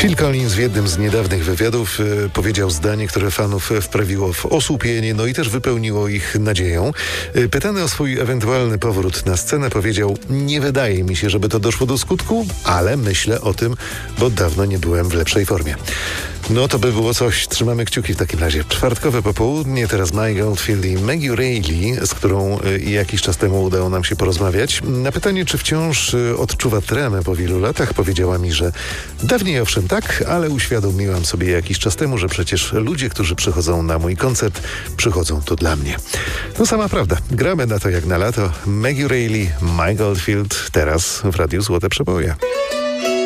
Phil Collins w jednym z niedawnych wywiadów powiedział zdanie, które fanów wprawiło w osłupienie, no i też wypełniło ich nadzieją. Pytany o swój ewentualny powrót na scenę powiedział: nie wydaje mi się, żeby to doszło do skutku, ale myślę o tym, bo dawno nie byłem w lepszej formie. No to by było coś. Trzymamy kciuki w takim razie. Czwartkowe popołudnie, teraz Mike Oldfield i Maggie Reilly, z którą jakiś czas temu udało nam się porozmawiać. Na pytanie, czy wciąż odczuwa tremę po wielu latach, powiedziała mi, że dawniej owszem tak, ale uświadomiłam sobie jakiś czas temu, że przecież ludzie, którzy przychodzą na mój koncert, przychodzą tu dla mnie. No sama prawda. Gramy na to jak na lato. Maggie Reilly, Mike Oldfield, teraz w Radiu Złote Przeboje.